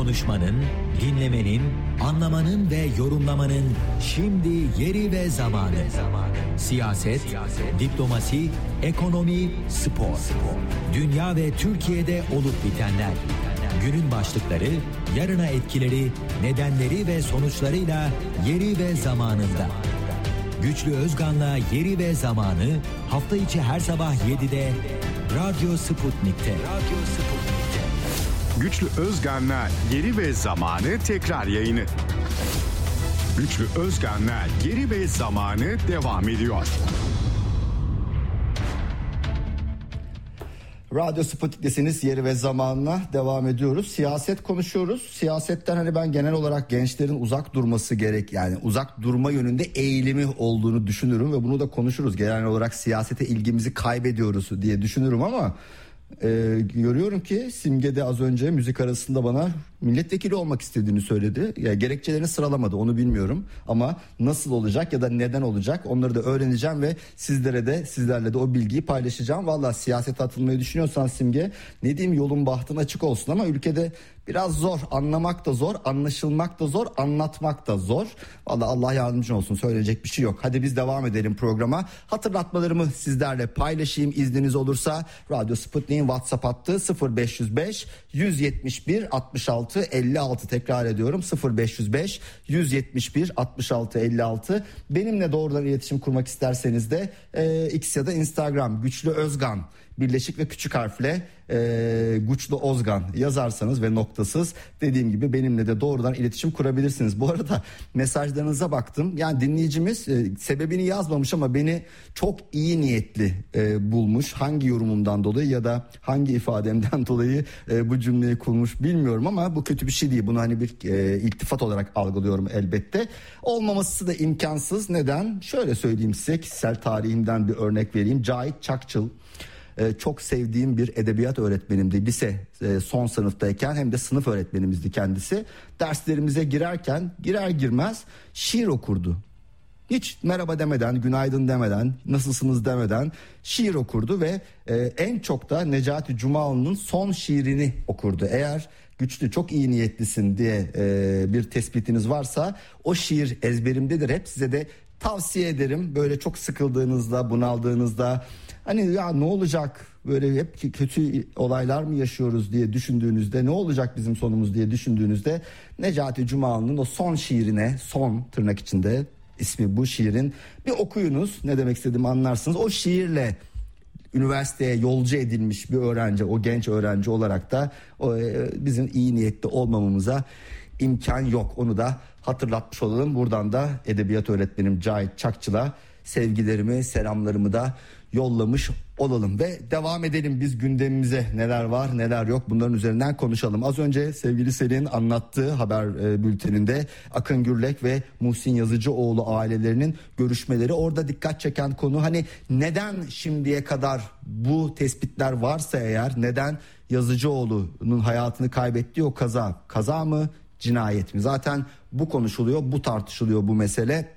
Konuşmanın, dinlemenin, anlamanın ve yorumlamanın şimdi yeri ve zamanı. Siyaset, diplomasi, ekonomi, spor. Dünya ve Türkiye'de olup bitenler. Günün başlıkları, yarına etkileri, nedenleri ve sonuçlarıyla yeri ve zamanında. Güçlü Özgan'la Yeri ve Zamanı hafta içi her sabah 7'de Radyo Sputnik'te. Güçlü Özgan'la Yeri ve Zamanı tekrar yayını. Güçlü Özgan'la Yeri ve Zamanı devam ediyor. Radyo Sputnik'tesiniz, Yeri ve Zaman'la devam ediyoruz. Siyaset konuşuyoruz. Siyasetten hani ben genel olarak gençlerin uzak durması gerek, yani uzak durma yönünde eğilimi olduğunu düşünürüm ve bunu da konuşuruz. Genel olarak siyasete ilgimizi kaybediyoruz diye düşünürüm ama görüyorum ki Simge de az önce müzik arasında bana milletvekili olmak istediğini söyledi. Ya, gerekçelerini sıralamadı, onu ama nasıl olacak ya da neden olacak onları da öğreneceğim ve sizlerle de o bilgiyi paylaşacağım. Vallahi siyasete atılmayı düşünüyorsan Simge, ne diyeyim, yolun bahtın açık olsun ama ülkede biraz zor, anlamak da zor, anlaşılmak da zor, anlatmak da zor. Vallahi Allah yardımcın olsun, söyleyecek bir şey yok. Hadi biz devam edelim programa. Hatırlatmalarımı sizlerle paylaşayım izniniz olursa. Radyo Sputnik'in WhatsApp hattı 0505 171 66 56, tekrar ediyorum 0505 171 66 56. Benimle doğrudan iletişim kurmak isterseniz de X ya da Instagram Güçlü Özgan, birleşik ve küçük harfle Güçlü Özgan yazarsanız ve noktasız, dediğim gibi benimle de doğrudan iletişim kurabilirsiniz. Bu arada mesajlarınıza baktım. Yani dinleyicimiz sebebini yazmamış ama beni çok iyi niyetli bulmuş. Hangi yorumumdan dolayı ya da hangi ifademden dolayı bu cümleyi kurmuş bilmiyorum ama bu kötü bir şey değil. Bunu hani bir iltifat olarak algılıyorum elbette. Olmaması da imkansız. Neden? Şöyle söyleyeyim size, kişisel tarihimden bir örnek vereyim. Cahit Çakçıl. Çok sevdiğim bir edebiyat öğretmenimdi. Lise son sınıftayken hem de sınıf öğretmenimizdi kendisi. Derslerimize girer girmez şiir okurdu. Hiç merhaba demeden, günaydın demeden, nasılsınız demeden şiir okurdu ve en çok da Necati Cumalı'nın son şiirini okurdu. Eğer Güçlü, çok iyi niyetlisin diye bir tespitiniz varsa o şiir ezberimdedir. Hep size de tavsiye ederim. Böyle çok sıkıldığınızda, bunaldığınızda, hani ya ne olacak, böyle hep kötü olaylar mı yaşıyoruz diye düşündüğünüzde, ne olacak bizim sonumuz diye düşündüğünüzde Necati Cumalı'nın o son şiirine, son tırnak içinde ismi bu şiirin, bir okuyunuz, ne demek istediğimi anlarsınız. O şiirle üniversiteye yolcu edilmiş bir öğrenci, o genç öğrenci olarak da bizim iyi niyetli olmamamıza imkan yok. Onu da hatırlatmış olalım. Buradan da edebiyat öğretmenim Cahit Çakçıl'a sevgilerimi, selamlarımı da yollamış olalım ve devam edelim biz gündemimize. Neler var, neler yok, bunların üzerinden konuşalım. Az önce sevgili Selin anlattığı haber bülteninde Akın Gürlek ve Muhsin Yazıcıoğlu ailelerinin görüşmeleri. Orada dikkat çeken konu, hani neden şimdiye kadar bu tespitler varsa eğer, neden Yazıcıoğlu'nun hayatını kaybettiği o kaza mı, cinayet mi? Zaten bu konuşuluyor, bu tartışılıyor, bu mesele.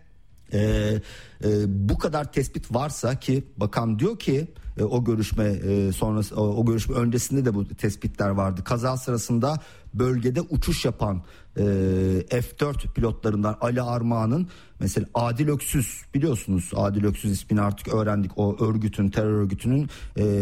Bu kadar tespit varsa, ki bakan diyor ki o görüşme sonrası, o görüşme öncesinde de bu tespitler vardı. Kaza sırasında bölgede uçuş yapan F4 pilotlarından Ali Armağan'ın, mesela Adil Öksüz, biliyorsunuz Adil Öksüz ismini artık öğrendik, o örgütün, terör örgütünün